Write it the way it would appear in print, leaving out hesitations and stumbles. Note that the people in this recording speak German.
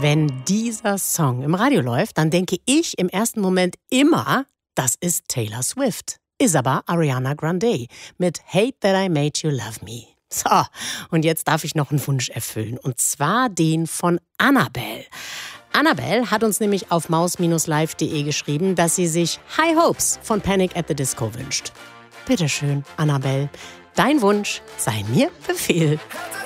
Wenn dieser Song im Radio läuft, dann denke ich im ersten Moment immer, das ist Taylor Swift. Ist aber Ariana Grande mit Hate That I Made You Love Me. So, und jetzt darf ich noch einen Wunsch erfüllen. Und zwar den von Annabelle. Annabelle hat uns nämlich auf maus-live.de geschrieben, dass sie sich High Hopes von Panic at the Disco wünscht. Bitteschön, Annabelle. Dein Wunsch sei mir Befehl.